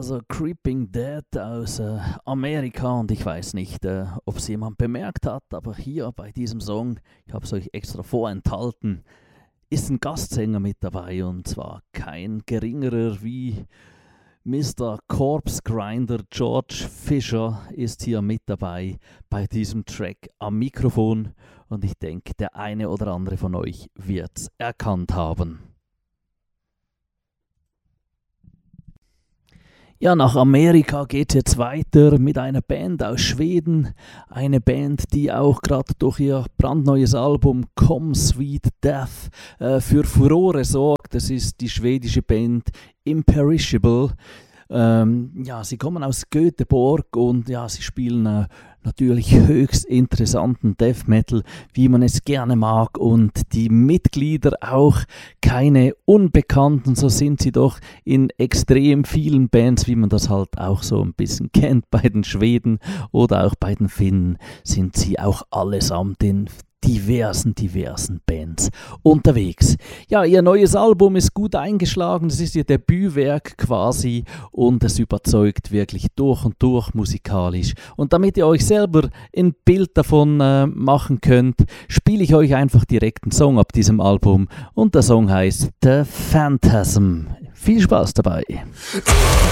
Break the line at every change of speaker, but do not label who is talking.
Also Creeping Dead aus Amerika, und ich weiß nicht, ob es jemand bemerkt hat, aber hier bei diesem Song, ich habe es euch extra vorenthalten, ist ein Gastsänger mit dabei, und zwar kein geringerer wie Mr. Corpse Grinder. George Fisher ist hier mit dabei bei diesem Track am Mikrofon, und ich denke, der eine oder andere von euch wird es erkannt haben. Ja, nach Amerika geht es jetzt weiter mit einer Band aus Schweden. Eine Band, die auch gerade durch ihr brandneues Album Come Sweet Death für Furore sorgt. Das ist die schwedische Band Imperishable. Sie kommen aus Göteborg, und ja, sie spielen natürlich höchst interessanten Death Metal, wie man es gerne mag, und die Mitglieder auch keine Unbekannten, so sind sie doch in extrem vielen Bands, wie man das halt auch so ein bisschen kennt bei den Schweden oder auch bei den Finnen, sind sie auch allesamt in diversen Bands unterwegs. Ja, ihr neues Album ist gut eingeschlagen, es ist ihr Debütwerk quasi, und es überzeugt wirklich durch und durch musikalisch. Und damit ihr euch selber ein Bild davon machen könnt, spiele ich euch einfach direkt einen Song ab diesem Album, und der Song heißt The Phantasm. Viel Spaß dabei!